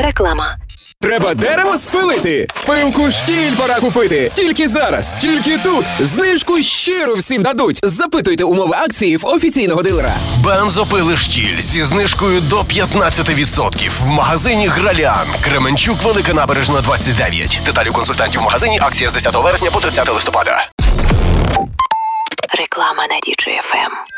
Реклама. Треба дерево спилити? Пилку штіль пора купити. Тільки зараз, тільки тут. Знижку щиро всім дадуть. Запитуйте умови акції в офіційного дилера. Бензопили штіль зі знижкою до 15% в магазині Гралян. Кременчук, Велика Набережна, 29. Деталі у консультантів в магазині. Акція з 10 вересня по 30 листопада. Реклама на Діджей ФМ.